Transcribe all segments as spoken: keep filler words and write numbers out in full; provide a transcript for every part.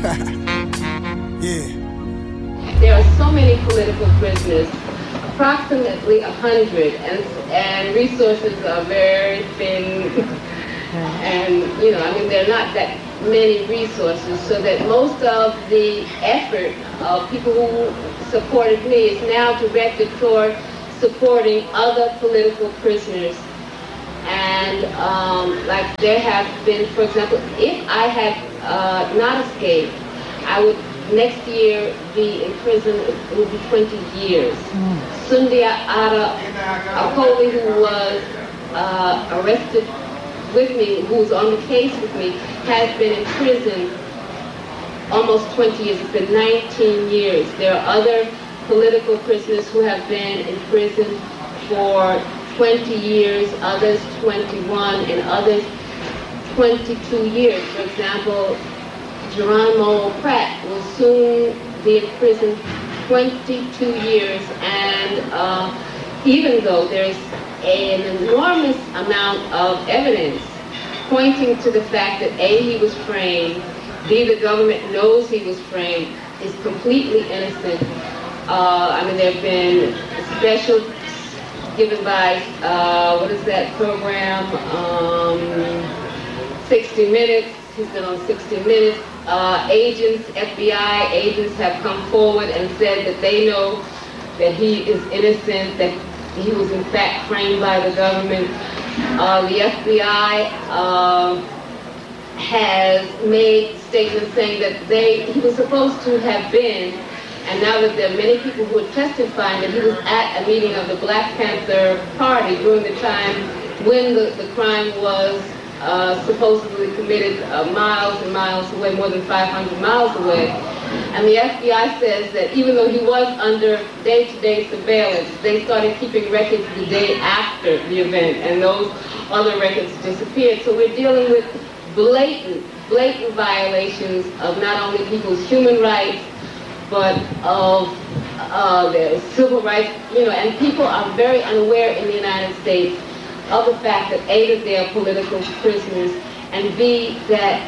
Yeah. There are so many political prisoners, approximately a hundred, and and resources are very thin. And you know, I mean, there are not that many resources, so that most of the effort of people who supported me is now directed toward supporting other political prisoners. And um, like there have been, for example, if I had uh, not escaped, I would next year be in prison. It would be twenty years. Mm. Sundia Ada Akoli, who was uh, arrested with me, who's on the case with me, has been in prison almost twenty years. It's been nineteen years. There are other political prisoners who have been in prison for twenty years, others twenty-one, and others twenty-two years. For example, Geronimo Pratt will soon be in prison twenty-two years, and uh, even though there's an enormous amount of evidence pointing to the fact that A, he was framed, B, the government knows he was framed, is completely innocent. Uh, I mean, there have been special given by, uh, what is that program, um, sixty minutes, he's been on sixty minutes. Uh, agents, F B I agents have come forward and said that they know that he is innocent, that he was in fact framed by the government. Uh, the F B I uh, has made statements saying that they he was supposed to have been, and now that there are many people who are testifying that he was at a meeting of the Black Panther Party during the time when the, the crime was uh, supposedly committed uh, miles and miles away, more than five hundred miles away. And the F B I says that even though he was under day-to-day surveillance, they started keeping records the day after the event, and those other records disappeared. So we're dealing with blatant, blatant violations of not only people's human rights, but of uh, their civil rights, you know, and people are very unaware in the United States of the fact that A, that they are political prisoners, and B, that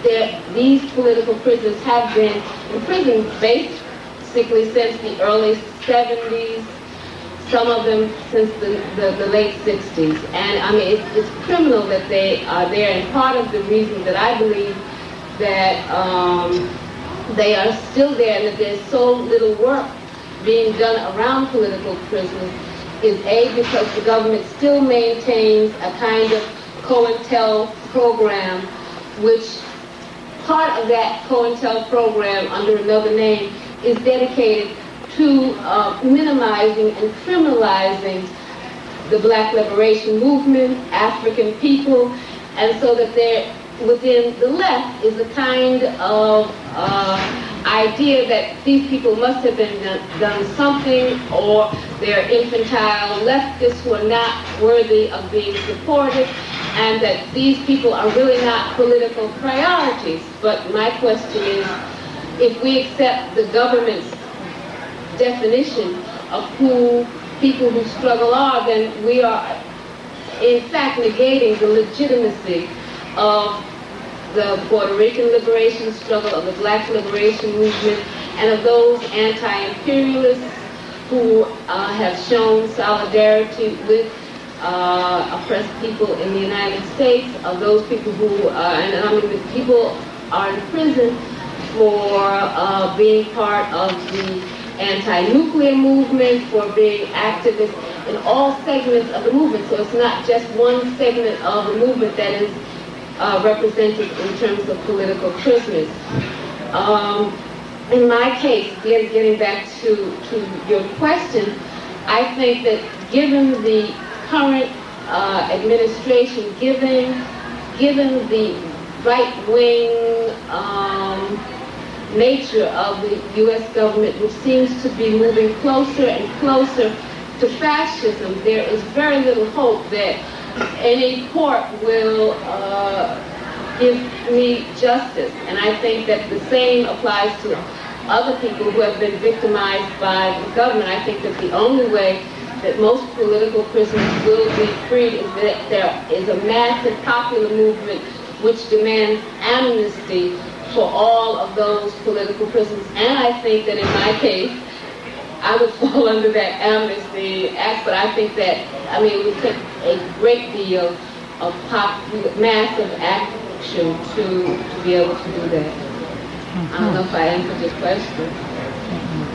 these political prisoners have been in prison basically since the early seventies, some of them since the, the, the late sixties. And I mean, it's, it's criminal that they are there, and part of the reason that I believe that um, they are still there and that there's so little work being done around political prisoners is A, because the government still maintains a kind of COINTEL program, which part of that COINTEL program under another name is dedicated to uh, minimizing and criminalizing the Black liberation movement, African people, and so that there within the left is a kind of uh, idea that these people must have been done, done something, or they're infantile leftists who are not worthy of being supported, and that these people are really not political priorities. But my question is, if we accept the government's definition of who people who struggle are, then we are in fact negating the legitimacy of the Puerto Rican liberation struggle, of the Black liberation movement, and of those anti-imperialists who uh, have shown solidarity with uh, oppressed people in the United States, of those people who, uh, and I mean, the people are in prison for uh, being part of the anti-nuclear movement, for being activists in all segments of the movement. So it's not just one segment of the movement that is uh, represented in terms of political prisoners. Um, in my case, get, getting back to, to your question, I think that given the current uh, administration, given, given the right-wing um, nature of the U S government, which seems to be moving closer and closer to fascism, there is very little hope that any court will uh, give me justice. And I think that the same applies to other people who have been victimized by the government. I think that the only way that most political prisoners will be freed is that there is a massive popular movement which demands amnesty for all of those political prisoners. And I think that in my case, I would fall under that Amnesty Act, but I think that, I mean, it would take a great deal of pop, massive action to, to be able to do that. I don't know if I answered your question.